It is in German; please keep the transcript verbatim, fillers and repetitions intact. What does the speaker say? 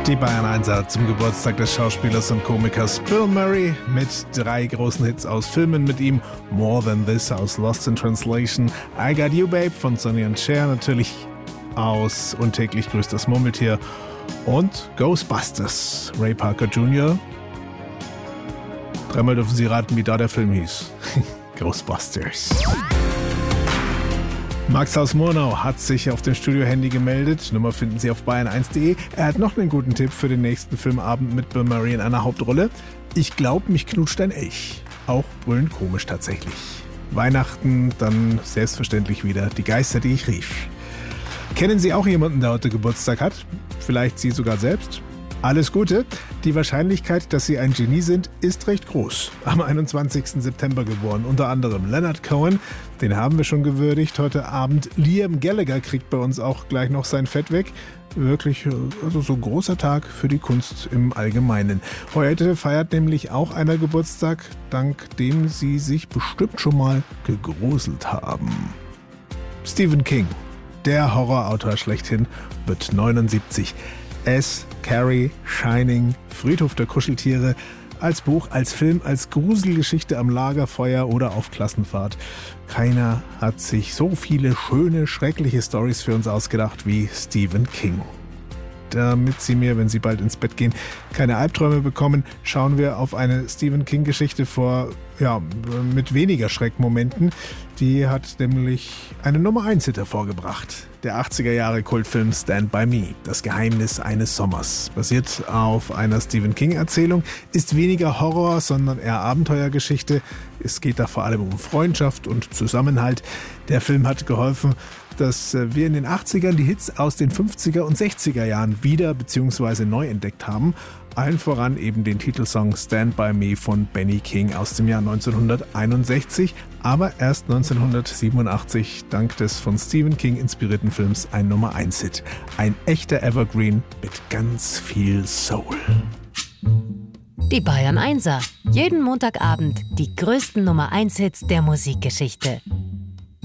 Die Bayern Einser zum Geburtstag des Schauspielers und Komikers Bill Murray mit drei großen Hits aus Filmen mit ihm. More Than This aus Lost in Translation, I Got You Babe von Sonny and Cher natürlich aus Und täglich grüßt das Murmeltier und Ghostbusters, Ray Parker Junior Dreimal dürfen Sie raten, wie da der Film hieß. Ghostbusters. Max aus Murnau hat sich auf dem Studio-Handy gemeldet. Nummer finden Sie auf bayern eins punkt de. Er hat noch einen guten Tipp für den nächsten Filmabend mit Bill Murray in einer Hauptrolle. Ich glaub, mich knutscht ein Elch. Auch brüllend komisch tatsächlich. Weihnachten, dann selbstverständlich wieder die Geister, die ich rief. Kennen Sie auch jemanden, der heute Geburtstag hat? Vielleicht Sie sogar selbst? Alles Gute. Die Wahrscheinlichkeit, dass Sie ein Genie sind, ist recht groß. Am einundzwanzigsten September geboren, unter anderem Leonard Cohen, den haben wir schon gewürdigt heute Abend. Liam Gallagher kriegt bei uns auch gleich noch sein Fett weg. Wirklich, also so ein großer Tag für die Kunst im Allgemeinen. Heute feiert nämlich auch einer Geburtstag, dank dem Sie sich bestimmt schon mal gegruselt haben. Stephen King, der Horrorautor schlechthin, wird neunundsiebzig. S, Carrie, Shining, Friedhof der Kuscheltiere, als Buch, als Film, als Gruselgeschichte am Lagerfeuer oder auf Klassenfahrt. Keiner hat sich so viele schöne, schreckliche Storys für uns ausgedacht wie Stephen King. Damit Sie mir, wenn Sie bald ins Bett gehen, keine Albträume bekommen, schauen wir auf eine Stephen King-Geschichte vor, ja, mit weniger Schreckmomenten. Die hat nämlich einen Nummer eins Hit hervorgebracht. Der achtziger Jahre Kultfilm Stand By Me, das Geheimnis eines Sommers. Basiert auf einer Stephen King-Erzählung, ist weniger Horror, sondern eher Abenteuergeschichte. Es geht da vor allem um Freundschaft und Zusammenhalt. Der Film hat geholfen, dass wir in den achtzigern die Hits aus den fünfziger und sechziger Jahren wieder bzw. neu entdeckt haben. Allen voran eben den Titelsong Stand By Me von Benny King aus dem Jahr neunzehnhunderteinundsechzig, aber erst neunzehnhundertsiebenundachtzig dank des von Stephen King inspirierten Films ein Nummer eins Hit. Ein echter Evergreen mit ganz viel Soul. Die Bayern Einser. Jeden Montagabend die größten Nummer eins Hits der Musikgeschichte.